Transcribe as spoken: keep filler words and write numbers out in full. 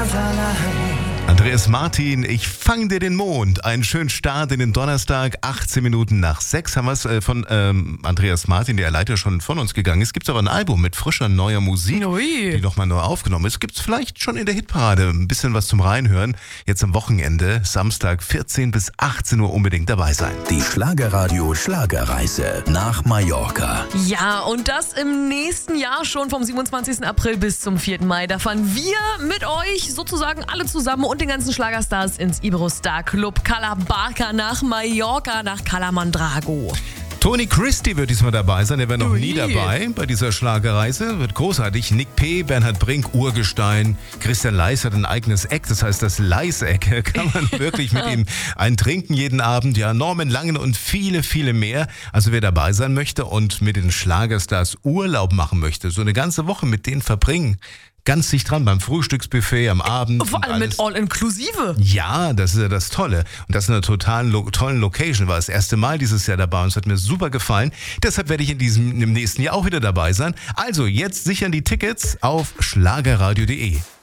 ganz allein. Andreas Martin, ich fang dir den Mond. Einen schönen Start in den Donnerstag, achtzehn Minuten nach sechs haben wir es äh, von ähm, Andreas Martin, der leider schon von uns gegangen ist. Gibt es aber ein Album mit frischer, neuer Musik, Ui. die nochmal neu aufgenommen ist. Gibt es vielleicht schon in der Hitparade ein bisschen was zum Reinhören. Jetzt am Wochenende, Samstag, vierzehn bis achtzehn Uhr unbedingt dabei sein. Die Schlagerradio Schlagerreise nach Mallorca. Ja, und das im nächsten Jahr schon vom siebenundzwanzigsten April bis zum vierten Mai. Da fahren wir mit euch sozusagen alle zusammen und den ganzen Schlagerstars ins Iberostar Club Cala Barca nach Mallorca, nach Cala Mandrago. Tony Christie wird diesmal dabei sein, der war noch Ui. nie dabei bei dieser Schlagerreise, wird großartig. Nick P., Bernhard Brink, Urgestein, Christian Leis hat ein eigenes Eck, das heißt das Leis-Eck, kann man wirklich mit ihm einen trinken jeden Abend, ja, Norman Langen und viele, viele mehr. Also wer dabei sein möchte und mit den Schlagerstars Urlaub machen möchte, so eine ganze Woche mit denen verbringen, ganz dicht dran beim Frühstücksbuffet am Abend. Vor allem mit All-Inclusive. Ja, das ist ja das Tolle. Und das in einer totalen, lo- tollen Location. War das erste Mal dieses Jahr dabei und es hat mir super gefallen. Deshalb werde ich in diesem, im nächsten Jahr auch wieder dabei sein. Also jetzt sichern die Tickets auf schlagerradio punkt de.